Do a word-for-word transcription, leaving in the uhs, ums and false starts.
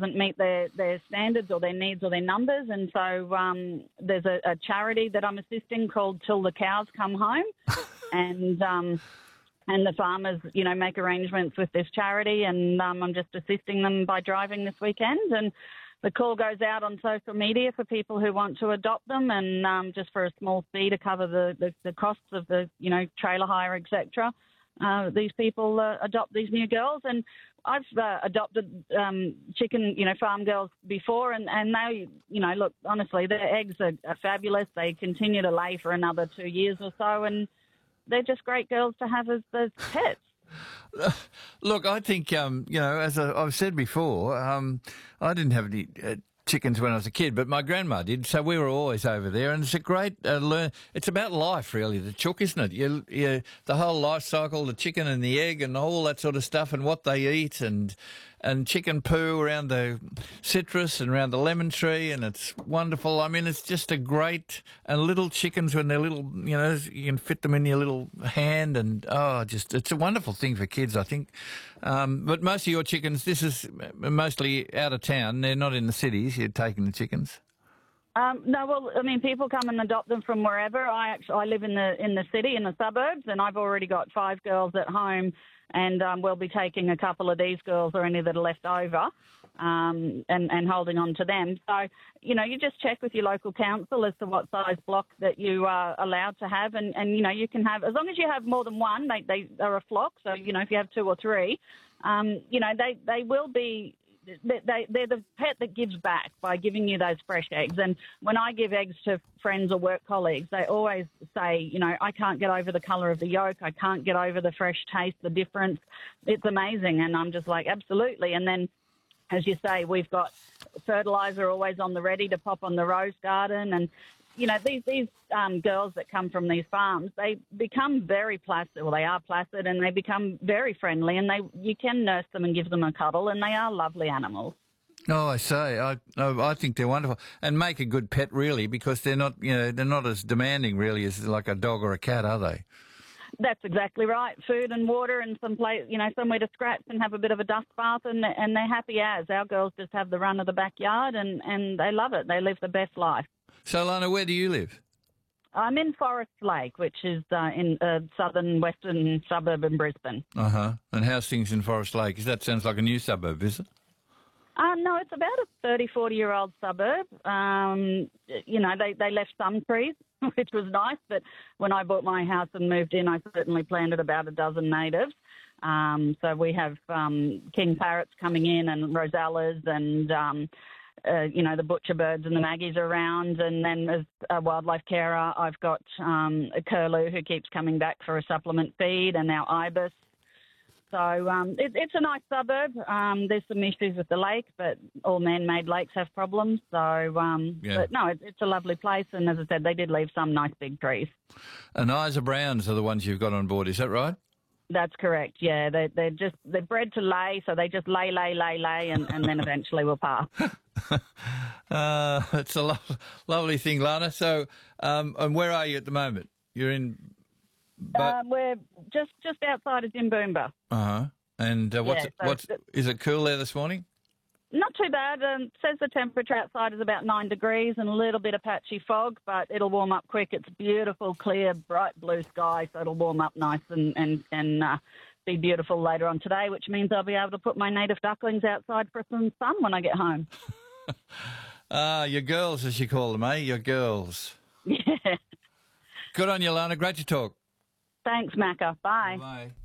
doesn't meet their, their standards or their needs or their numbers. And so um, there's a, a charity that I'm assisting called Till the Cows Come Home. and um, and the farmers, you know, make arrangements with this charity, and um, I'm just assisting them by driving this weekend. And the call goes out on social media for people who want to adopt them, and um, just for a small fee to cover the, the, the costs of the, you know, trailer hire, et cetera. Uh, these people uh, adopt these new girls, and I've uh, adopted um, chicken, you know, farm girls before, and, and they, you know, look, honestly, their eggs are, are fabulous. They continue to lay for another two years or so, and they're just great girls to have as, as pets. Look, I think, um, you know, as I, I've said before, um, I didn't have any uh, chickens when I was a kid, but my grandma did, so we were always over there, and it's a great uh, learn. It's about life, really, the chook, isn't it? You, you, the whole life cycle, the chicken and the egg and all that sort of stuff, and what they eat, and and chicken poo around the citrus and around the lemon tree, and it's wonderful. I mean, it's just a great, and little chickens when they're little, you know, you can fit them in your little hand, and oh, just, it's a wonderful thing for kids, I think. Um, but most of your chickens, this is mostly out of town. They're not in the cities. You're taking the chickens. Um, no, well, I mean, people come and adopt them from wherever. I actually I live in the in the city, in the suburbs, and I've already got five girls at home, and um, we'll be taking a couple of these girls or any that are left over, um, and, and holding on to them. So, you know, you just check with your local council as to what size block that you are allowed to have, and, and you know, you can have, as long as you have more than one, they, they are a flock, so, you know, if you have two or three, um, you know, they, they will be... They, they're the pet that gives back by giving you those fresh eggs. And when I give eggs to friends or work colleagues, they always say, you know, I can't get over the colour of the yolk. I can't get over the fresh taste, the difference. It's amazing. And I'm just like, absolutely. And then, as you say, we've got fertiliser always on the ready to pop on the rose garden. And, you know, these, these um, girls that come from these farms, they become very placid, well, they are placid, and they become very friendly, and they you can nurse them and give them a cuddle, and they are lovely animals. Oh, I say, I I think they're wonderful, and make a good pet, really, because they're not, you know, they're not as demanding, really, as like a dog or a cat, are they? That's exactly right. Food and water and some place, you know, somewhere to scratch and have a bit of a dust bath, and and they're happy as. Our girls just have the run of the backyard, and, and they love it. They live the best life. So, Lana, where do you live? I'm in Forest Lake, which is uh, in a uh, southern western suburb in Brisbane. Uh-huh. And how's things in Forest Lake? That sounds like a new suburb, is it? Uh, no, it's about a thirty, forty-year-old suburb. Um, you know, they, they left some trees, which was nice, but when I bought my house and moved in, I certainly planted about a dozen natives. Um, so we have um, king parrots coming in, and rosellas, and... Um, Uh, you know, the butcher birds and the maggies are around. And then as a wildlife carer, I've got um, a curlew who keeps coming back for a supplement feed, and our ibis. So um, it, it's a nice suburb. Um, there's some issues with the lake, but all man-made lakes have problems. So, um, yeah. But no, it, it's a lovely place. And as I said, they did leave some nice big trees. And Isa Browns are the ones you've got on board, is that right? That's correct, yeah. They, they're just, they're bred to lay, so they just lay, lay, lay, lay, and, and then eventually will pass. uh, it's a lo- lovely thing, Lana. So, um, and where are you at the moment? You're in... Bo- um, we're just, just outside of Jimboomba. Uh-huh. And uh, what's, yeah, it, so what's is it cool there this morning? Not too bad. Um, says the temperature outside is about nine degrees and a little bit of patchy fog, but it'll warm up quick. It's beautiful, clear, bright blue sky, so it'll warm up nice and, and, and uh, be beautiful later on today, which means I'll be able to put my native ducklings outside for some sun when I get home. Ah, your girls, as you call them, eh? Your girls. Yeah. Good on you, Lana. Great to talk. Thanks, Macca. Bye. Bye.